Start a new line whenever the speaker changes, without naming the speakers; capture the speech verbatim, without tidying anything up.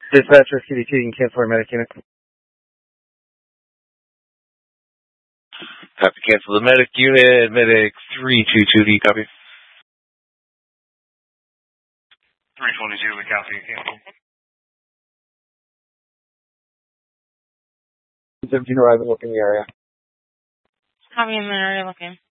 Dispatcher, C D two, you can cancel our medic unit.
Have to cancel the medic unit. Medic three two two, do you copy?
three twenty-two, we copy, cancel.
seventeen arriving, looking in the area.
Copy in the area, looking.